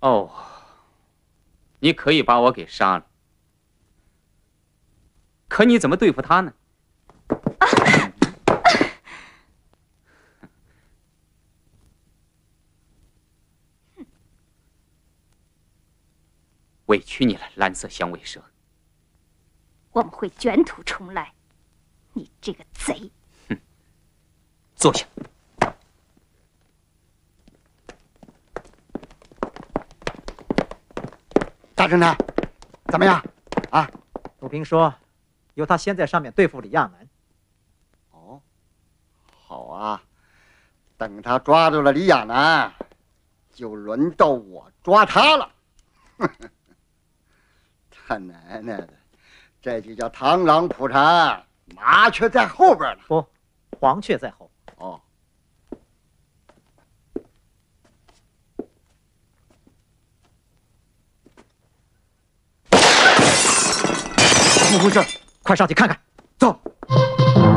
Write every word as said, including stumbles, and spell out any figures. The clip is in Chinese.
哦，你可以把我给杀了，可你怎么对付他呢？啊、委屈你了，蓝色响尾蛇。 我们会卷土重来，你这个贼！ 哼，坐下。 大侦探，怎么样？啊？ 鲁平说，由他先在上面对付李亚男。 哦，好啊，等他抓住了李亚男，就轮到我抓他了。他奶奶的，这就叫螳螂捕蝉，麻雀在后边呢。 不，黄雀在后。 哦。怎么回事？ 快上去看看。 走。